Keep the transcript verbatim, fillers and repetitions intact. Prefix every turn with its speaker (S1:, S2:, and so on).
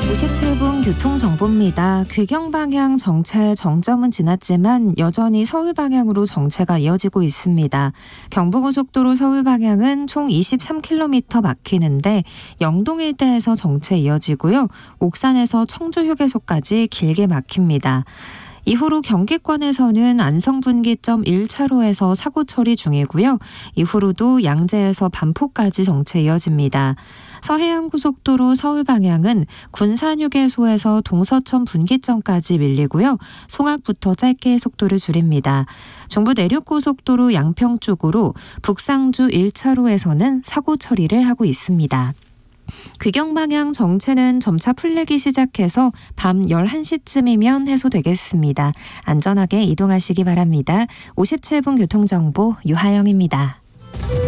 S1: 오십칠 분 교통정보입니다. 귀경 방향 정체 정점은 지났지만 여전히 서울 방향으로 정체가 이어지고 있습니다. 경부고속도로 서울 방향은 총 이십삼 킬로미터 막히는데 영동 일대에서 정체 이어지고요. 옥산에서 청주휴게소까지 길게 막힙니다. 이후로 경기권에서는 안성분기점 일 차로에서 사고 처리 중이고요. 이후로도 양재에서 반포까지 정체 이어집니다. 서해안고속도로 서울 방향은 군산휴게소에서 동서천 분기점까지 밀리고요. 송악부터 짧게 속도를 줄입니다. 중부 내륙고속도로 양평 쪽으로 북상주 일 차로에서는 사고 처리를 하고 있습니다. 귀경 방향 정체는 점차 풀리기 시작해서 밤 열한 시쯤이면 해소되겠습니다. 안전하게 이동하시기 바랍니다. 오십칠 분 교통정보 유하영입니다.